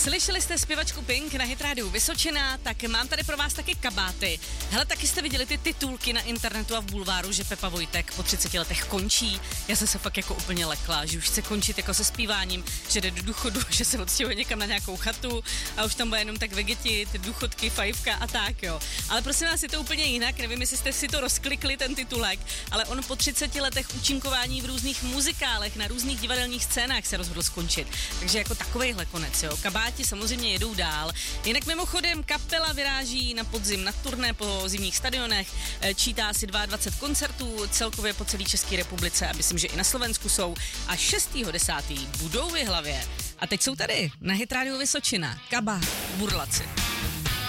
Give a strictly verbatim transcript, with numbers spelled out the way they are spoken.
Slyšeli jste zpěvačku Pink na Hit Radio Vysočina, tak mám tady pro vás taky kabáty. Hele, taky jste viděli ty titulky na internetu a v bulváru, že Pepa Vojtek po třiceti letech končí. Já jsem se fakt jako úplně lekla, že už chce končit jako se zpíváním, že jde do důchodu, že se odstěhuje někam na nějakou chatu a už tam bude jenom tak vegetit, důchodky, fajfka a tak, jo. Ale prosím vás, je to úplně jinak, nevím, jestli jste si to rozklikli, ten titulek, ale on po třiceti letech účinkování v různých muzikálech, na různých divadelních scénách se rozhodl skončit. Takže jako takovejhle konec, jo. Kabáti samozřejmě jedou dál. Jinak mimochodem kapela vyráží na podzim na turné po zimních stadionech, čítá si dvacet dva koncertů celkově po celé České republice a myslím, že i na Slovensku jsou a šestého desátého budou v Jihlavě. A teď jsou tady na Hit Radio Vysočina. Kabát, Burlaci.